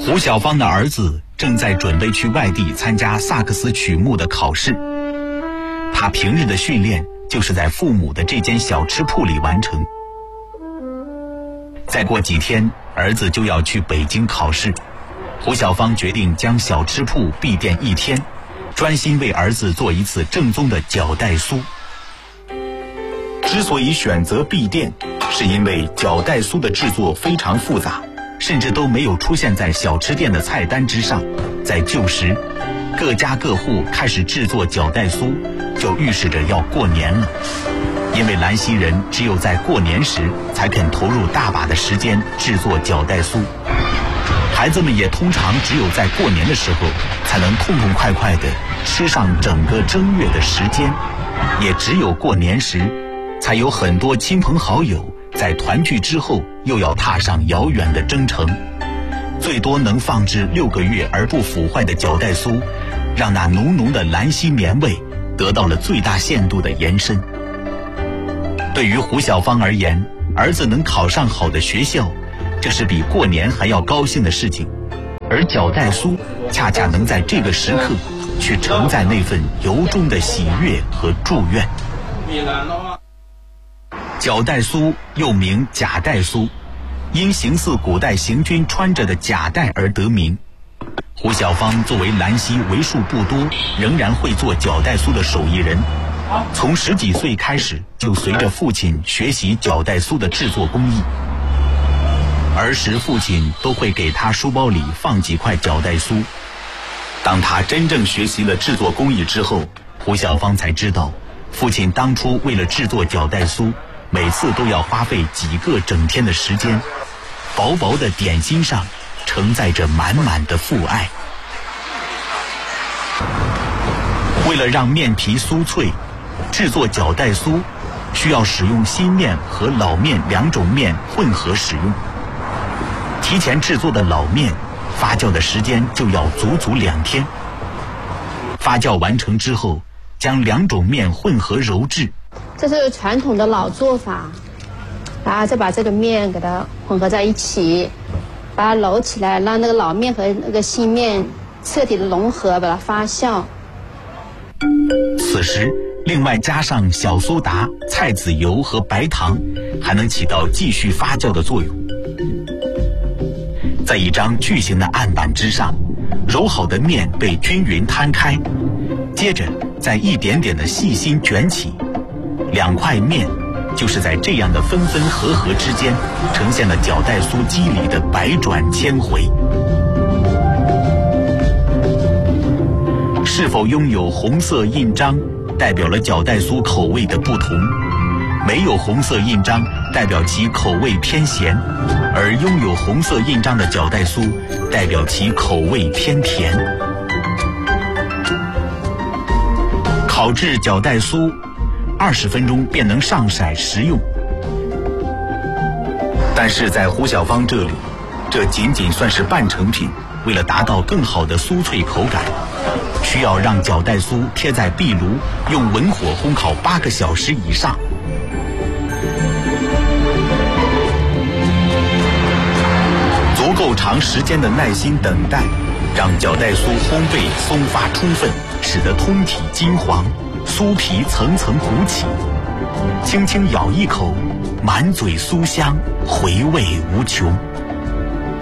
胡小芳的儿子正在准备去外地参加萨克斯曲目的考试，他平日的训练就是在父母的这间小吃铺里完成。再过几天，儿子就要去北京考试，胡小芳决定将小吃铺闭店1天，专心为儿子做一次正宗的饺带酥。之所以选择闭店，是因为饺带酥的制作非常复杂，甚至都没有出现在小吃店的菜单之上。在旧时，各家各户开始制作饺带酥，就预示着要过年了。因为兰溪人只有在过年时才肯投入大把的时间制作饺带酥，孩子们也通常只有在过年的时候才能痛痛快快地吃上整个正月的时间，也只有过年时才有很多亲朋好友在团聚之后又要踏上遥远的征程。最多能放置6个月而不腐坏的饺带酥，让那浓浓的兰溪年味得到了最大限度的延伸。对于胡小芳而言，儿子能考上好的学校，这是比过年还要高兴的事情，而饺带酥恰恰能在这个时刻去承载那份由衷的喜悦和祝愿。饺带酥又名贾带酥，因形似古代行军穿着的甲带而得名。胡小芳作为兰溪为数不多仍然会做饺带酥的手艺人，从10几岁开始就随着父亲学习饺带酥的制作工艺。儿时父亲都会给他书包里放几块饺带酥。当他真正学习了制作工艺之后，胡小芳才知道，父亲当初为了制作饺带酥，每次都要花费几个整天的时间，薄薄的点心上承载着满满的父爱。为了让面皮酥脆，制作饺带酥需要使用新面和老面2种面混合使用。提前制作的老面发酵的时间就要足足2天。发酵完成之后，将2种面混合揉制。 这是传统的老做法，然后再把这个面给它混合在一起，把它揉起来，让那个老面和那个新面彻底的融合，把它发酵。 此时另外加上小苏打、菜籽油和白糖，还能起到继续发酵的作用。在一张巨型的案板之上，揉好的面被均匀摊开，接着再一点点的细心卷起，2块面就是在这样的分分合合之间，呈现了饺带酥肌理的百转千回。是否拥有红色印章，代表了饺带酥口味的不同；没有红色印章，代表其口味偏咸；而拥有红色印章的饺带酥，代表其口味偏甜。烤制饺带酥20分钟便能上色食用，但是在胡小芳这里，这仅仅算是半成品。为了达到更好的酥脆口感，需要让饺带酥贴在壁炉，用文火烘烤8个小时以上。足够长时间的耐心等待，让饺带酥烘焙松发充分，使得通体金黄，酥皮层层鼓起。轻轻咬一口，满嘴酥香，回味无穷。